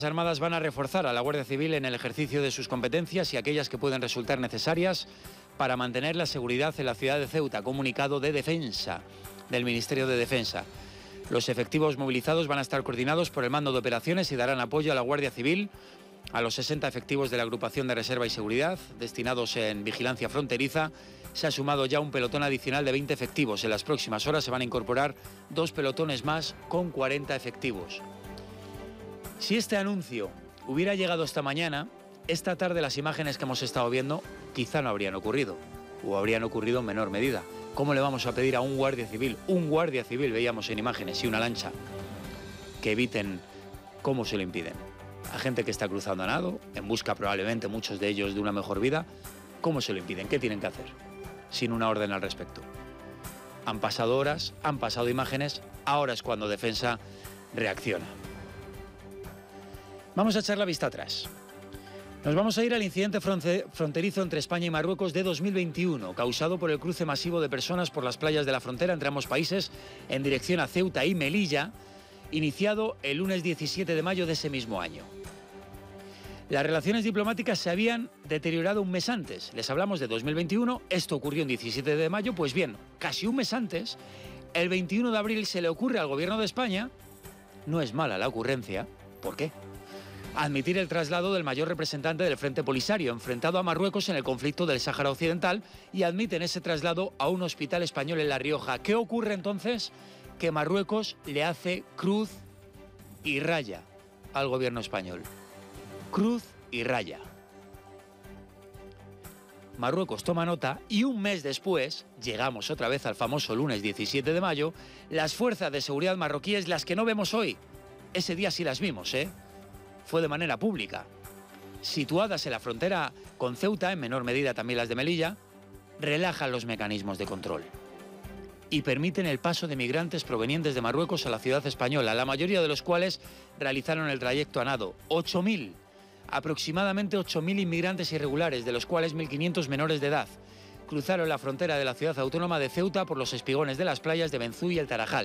Las Armadas van a reforzar a la Guardia Civil en el ejercicio de sus competencias y aquellas que pueden resultar necesarias para mantener la seguridad en la ciudad de Ceuta. Comunicado de Defensa del Ministerio de Defensa. Los efectivos movilizados van a estar coordinados por el Mando de Operaciones y darán apoyo a la Guardia Civil, a los 60 efectivos de la Agrupación de Reserva y Seguridad destinados en vigilancia fronteriza. Se ha sumado ya un pelotón adicional de 20 efectivos. En las próximas horas se van a incorporar 2 pelotones más con 40 efectivos. Si este anuncio hubiera llegado esta mañana, esta tarde las imágenes que hemos estado viendo quizá no habrían ocurrido, o habrían ocurrido en menor medida. ¿Cómo le vamos a pedir a un guardia civil, veíamos en imágenes, y una lancha, que eviten? ¿Cómo se lo impiden? A gente que está cruzando a nado, en busca probablemente muchos de ellos de una mejor vida, ¿cómo se lo impiden? ¿Qué tienen que hacer? Sin una orden al respecto. Han pasado horas, han pasado imágenes, ahora es cuando Defensa reacciona. Vamos a echar la vista atrás. Nos vamos a ir al incidente fronterizo entre España y Marruecos de 2021, causado por el cruce masivo de personas por las playas de la frontera entre ambos países en dirección a Ceuta y Melilla, iniciado el lunes 17 de mayo de ese mismo año. Las relaciones diplomáticas se habían deteriorado un mes antes. Les hablamos de 2021, esto ocurrió el 17 de mayo, pues bien, casi un mes antes, el 21 de abril se le ocurre al gobierno de España, no es mala la ocurrencia, ¿por qué?, admitir el traslado del mayor representante del Frente Polisario, enfrentado a Marruecos en el conflicto del Sáhara Occidental, y admiten ese traslado a un hospital español en La Rioja. ¿Qué ocurre entonces? Que Marruecos le hace cruz y raya al gobierno español. Cruz y raya. Marruecos toma nota y un mes después, llegamos otra vez al famoso lunes 17 de mayo, las fuerzas de seguridad marroquíes, las que no vemos hoy, ese día sí las vimos, fue de manera pública, situadas en la frontera con Ceuta, en menor medida también las de Melilla, relajan los mecanismos de control y permiten el paso de migrantes provenientes de Marruecos a la ciudad española, la mayoría de los cuales realizaron el trayecto a nado. 8.000, aproximadamente 8.000 inmigrantes irregulares, de los cuales 1.500 menores de edad, cruzaron la frontera de la ciudad autónoma de Ceuta por los espigones de las playas de Benzú y El Tarajal.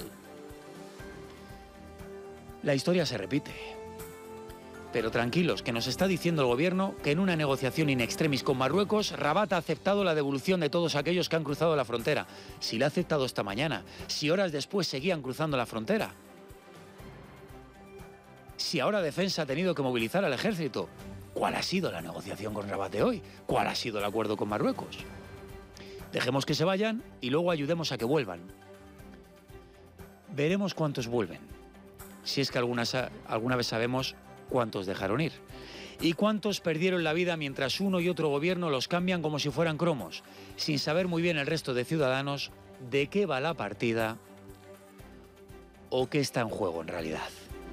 La historia se repite. Pero tranquilos, que nos está diciendo el gobierno que en una negociación in extremis con Marruecos, Rabat ha aceptado la devolución de todos aquellos que han cruzado la frontera. Si la ha aceptado esta mañana, si horas después seguían cruzando la frontera, si ahora Defensa ha tenido que movilizar al ejército, ¿cuál ha sido la negociación con Rabat de hoy? ¿Cuál ha sido el acuerdo con Marruecos? Dejemos que se vayan y luego ayudemos a que vuelvan. Veremos cuántos vuelven. Si es que alguna vez sabemos cuántos dejaron ir y cuántos perdieron la vida mientras uno y otro gobierno los cambian como si fueran cromos, sin saber muy bien el resto de ciudadanos de qué va la partida o qué está en juego en realidad.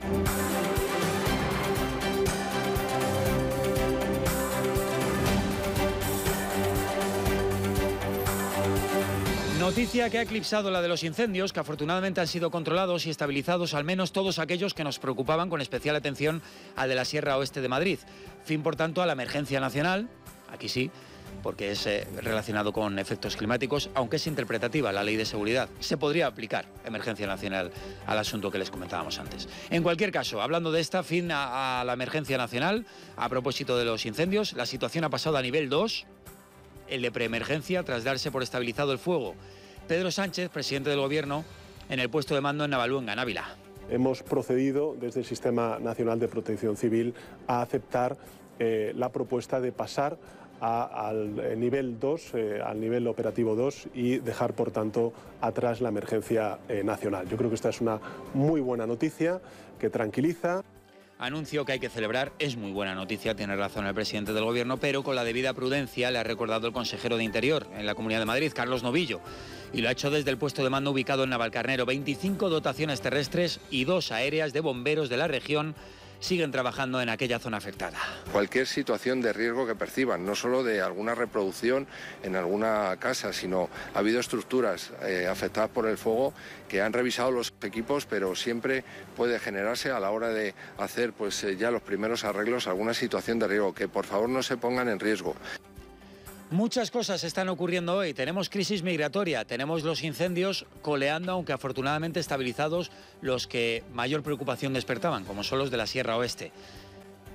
Noticia que ha eclipsado la de los incendios, que afortunadamente han sido controlados y estabilizados, al menos todos aquellos que nos preocupaban, con especial atención al de la Sierra Oeste de Madrid. Fin, por tanto, a la emergencia nacional, aquí sí, porque es relacionado con efectos climáticos, aunque es interpretativa la ley de seguridad. Se podría aplicar emergencia nacional al asunto que les comentábamos antes. En cualquier caso, hablando de esta, fin a la emergencia nacional, a propósito de los incendios, la situación ha pasado a nivel 2, el de preemergencia, tras darse por estabilizado el fuego. Pedro Sánchez, presidente del Gobierno, en el puesto de mando en Navaluenga, en Ávila. Hemos procedido desde el Sistema Nacional de Protección Civil a aceptar la propuesta de pasar al nivel 2, al nivel operativo 2, y dejar, por tanto, atrás la emergencia nacional. Yo creo que esta es una muy buena noticia que tranquiliza. Anuncio que hay que celebrar, es muy buena noticia, tiene razón el presidente del Gobierno, pero con la debida prudencia, le ha recordado el consejero de Interior en la Comunidad de Madrid, Carlos Novillo, y lo ha hecho desde el puesto de mando ubicado en Navalcarnero. 25 dotaciones terrestres y 2 aéreas de bomberos de la región siguen trabajando en aquella zona afectada. Cualquier situación de riesgo que perciban, no solo de alguna reproducción en alguna casa, sino ha habido estructuras afectadas por el fuego que han revisado los equipos, pero siempre puede generarse a la hora de hacer ya los primeros arreglos alguna situación de riesgo, que por favor no se pongan en riesgo. Muchas cosas están ocurriendo hoy. Tenemos crisis migratoria, tenemos los incendios coleando, aunque afortunadamente estabilizados, los que mayor preocupación despertaban, como son los de la Sierra Oeste.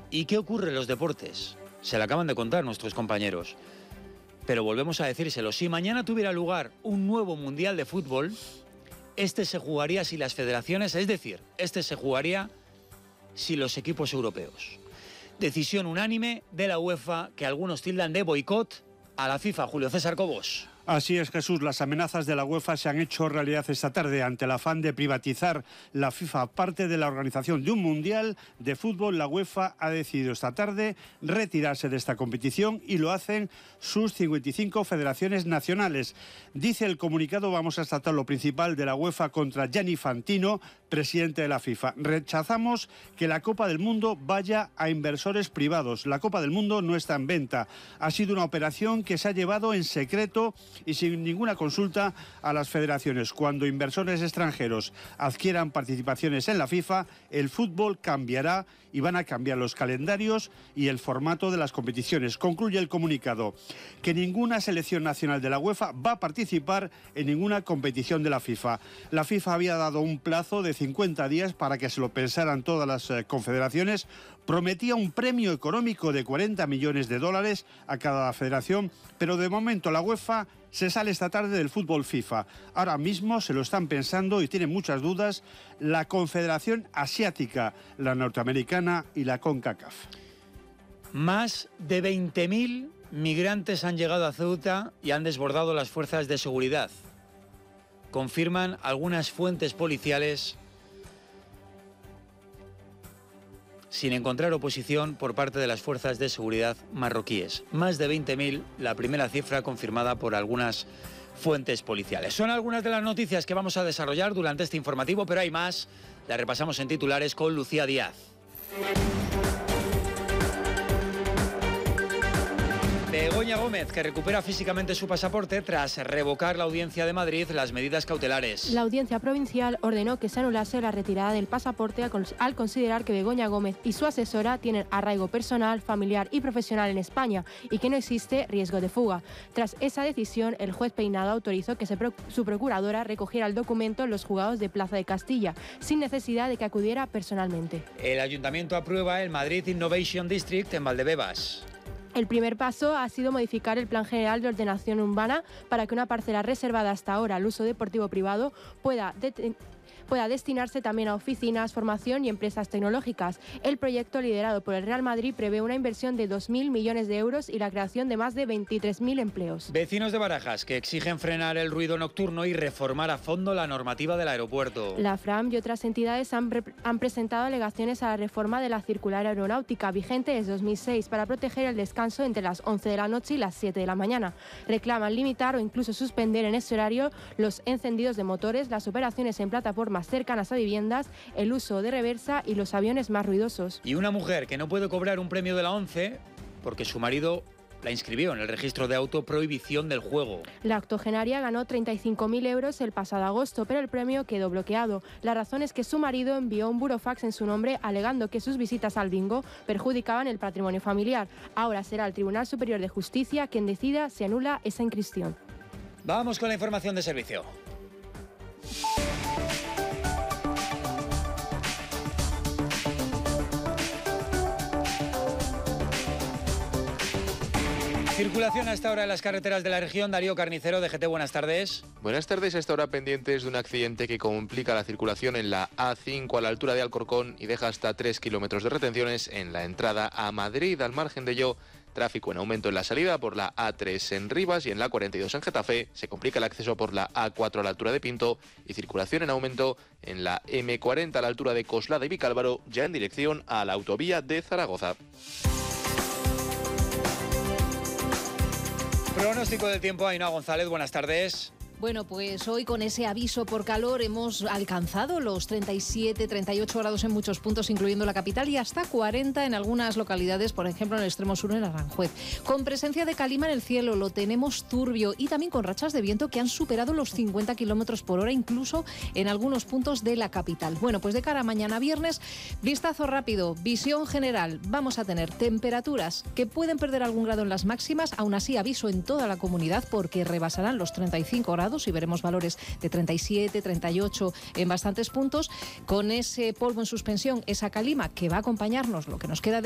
¿Y qué ocurre en los deportes? Se lo acaban de contar nuestros compañeros. Pero volvemos a decírselo, si mañana tuviera lugar un nuevo Mundial de Fútbol, este se jugaría si las federaciones, es decir, este se jugaría si los equipos europeos. Decisión unánime de la UEFA que algunos tildan de boicot a la FIFA. Julio César Cobos. Así es, Jesús. Las amenazas de la UEFA se han hecho realidad esta tarde ante el afán de privatizar la FIFA. Parte de la organización de un Mundial de Fútbol, la UEFA ha decidido esta tarde retirarse de esta competición y lo hacen sus 55 federaciones nacionales. Dice el comunicado, vamos a tratar lo principal de la UEFA contra Gianni Infantino, presidente de la FIFA. Rechazamos que la Copa del Mundo vaya a inversores privados. La Copa del Mundo no está en venta. Ha sido una operación que se ha llevado en secreto y sin ninguna consulta a las federaciones. Cuando inversores extranjeros adquieran participaciones en la FIFA, el fútbol cambiará y van a cambiar los calendarios y el formato de las competiciones. Concluye el comunicado que ninguna selección nacional de la UEFA va a participar en ninguna competición de la FIFA. La FIFA había dado un plazo de 50 días para que se lo pensaran todas las confederaciones. Prometía un premio económico de 40 millones de dólares a cada federación, pero de momento la UEFA se sale esta tarde del fútbol FIFA. Ahora mismo se lo están pensando y tienen muchas dudas la Confederación Asiática, la norteamericana y la CONCACAF. Más de 20.000 migrantes han llegado a Ceuta y han desbordado las fuerzas de seguridad. Confirman algunas fuentes policiales sin encontrar oposición por parte de las fuerzas de seguridad marroquíes. Más de 20.000, la primera cifra confirmada por algunas fuentes policiales. Son algunas de las noticias que vamos a desarrollar durante este informativo, pero hay más. La repasamos en titulares con Lucía Díaz. Begoña Gómez, que recupera físicamente su pasaporte tras revocar la Audiencia de Madrid las medidas cautelares. La Audiencia Provincial ordenó que se anulase la retirada del pasaporte al considerar que Begoña Gómez y su asesora tienen arraigo personal, familiar y profesional en España y que no existe riesgo de fuga. Tras esa decisión, el juez Peinado autorizó que su procuradora recogiera el documento en los juzgados de Plaza de Castilla, sin necesidad de que acudiera personalmente. El Ayuntamiento aprueba el Madrid Innovation District en Valdebebas. El primer paso ha sido modificar el Plan General de Ordenación Urbana para que una parcela reservada hasta ahora al uso deportivo privado pueda destinarse también a oficinas, formación y empresas tecnológicas. El proyecto, liderado por el Real Madrid, prevé una inversión de 2.000 millones de euros y la creación de más de 23.000 empleos. Vecinos de Barajas que exigen frenar el ruido nocturno y reformar a fondo la normativa del aeropuerto. La FRAM y otras entidades han presentado alegaciones a la reforma de la circular aeronáutica vigente desde 2006 para proteger el descanso entre las 11 de la noche y las 7 de la mañana. Reclaman limitar o incluso suspender en ese horario los encendidos de motores, las operaciones en plataformas cercanas a viviendas, el uso de reversa y los aviones más ruidosos. Y una mujer que no puede cobrar un premio de la ONCE porque su marido la inscribió en el registro de auto prohibición del juego. La octogenaria ganó 35.000 euros el pasado agosto, pero el premio quedó bloqueado. La razón es que su marido envió un burofax en su nombre alegando que sus visitas al bingo perjudicaban el patrimonio familiar. Ahora será el Tribunal Superior de Justicia quien decida si anula esa inscripción. Vamos con la información de servicio. Circulación a esta hora en las carreteras de la región. Darío Carnicero, de GT, buenas tardes. Buenas tardes. A esta hora pendientes de un accidente que complica la circulación en la A5 a la altura de Alcorcón y deja hasta 3 kilómetros de retenciones en la entrada a Madrid. Al margen de ello, tráfico en aumento en la salida por la A3 en Rivas y en la 42 en Getafe. Se complica el acceso por la A4 a la altura de Pinto y circulación en aumento en la M40 a la altura de Coslada y Vicálvaro, ya en dirección a la autovía de Zaragoza. Pronóstico del tiempo, Ainhoa González, buenas tardes. Bueno, pues hoy con ese aviso por calor hemos alcanzado los 37, 38 grados en muchos puntos, incluyendo la capital, y hasta 40 en algunas localidades, por ejemplo en el extremo sur, en Aranjuez. Con presencia de calima en el cielo, lo tenemos turbio y también con rachas de viento que han superado los 50 kilómetros por hora, incluso en algunos puntos de la capital. Bueno, pues de cara a mañana viernes, vistazo rápido, visión general. Vamos a tener temperaturas que pueden perder algún grado en las máximas, aún así aviso en toda la comunidad porque rebasarán los 35 grados. Y veremos valores de 37, 38 en bastantes puntos, con ese polvo en suspensión, esa calima que va a acompañarnos lo que nos queda de